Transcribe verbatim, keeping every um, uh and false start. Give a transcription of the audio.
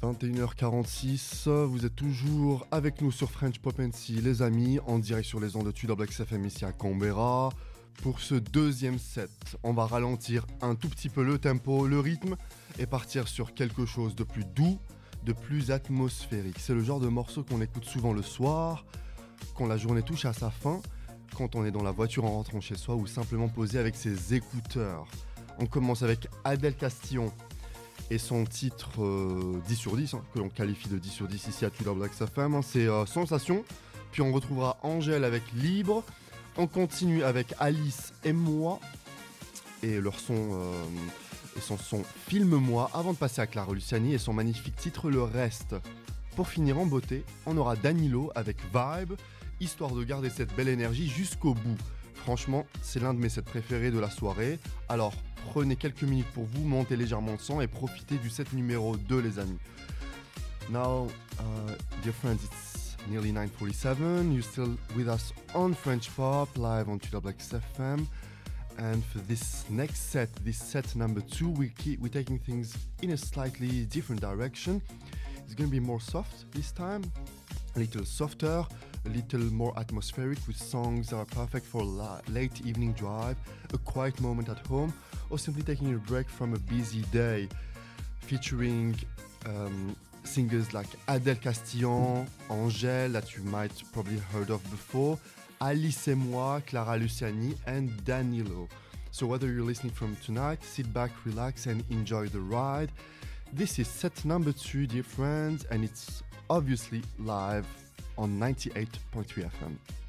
vingt et une heures quarante-six, vous êtes toujours avec nous sur French Pop and C, les amis, en direct sur les ondes de Tudor Black F M ici à Canberra. Pour ce deuxième set, on va ralentir un tout petit peu le tempo, le rythme, et partir sur quelque chose de plus doux, de plus atmosphérique. C'est le genre de morceau qu'on écoute souvent le soir, quand la journée touche à sa fin, quand on est dans la voiture en rentrant chez soi ou simplement posé avec ses écouteurs. On commence avec Adèle Castillon et son titre euh, dix sur dix, hein, que l'on qualifie de dix sur dix ici à Tudor Black F M, hein, c'est euh, Sensation. Puis on retrouvera Angèle avec Libre. On continue avec Alice et moi et leur son euh, et son son Filme-moi, avant de passer à Clara Luciani et son magnifique titre Le Reste. Pour finir en beauté, on aura Danilo avec Vibe, histoire de garder cette belle énergie jusqu'au bout. Franchement, c'est l'un de mes sets préférés de la soirée. Alors prenez quelques minutes pour vous, montez légèrement le son et profitez du set numéro deux, les amis. Now, uh, dear friends, it's nearly nine forty-seven. You're still with us on French Pop, live on Tudor Black F M. And for this next set, this set number two, we keep, we're taking things in a slightly different direction. It's going to be more soft this time, a little softer, a little more atmospheric, with songs that are perfect for a late evening drive, a quiet moment at home, or simply taking a break from a busy day. Featuring um, singers like Adèle Castillon, Angèle, that you might probably heard of before, Alice et moi, Clara Luciani, and Danilo. So whether you're listening from tonight, sit back, relax, and enjoy the ride. This is set number two, dear friends, and it's obviously live on ninety-eight point three F M.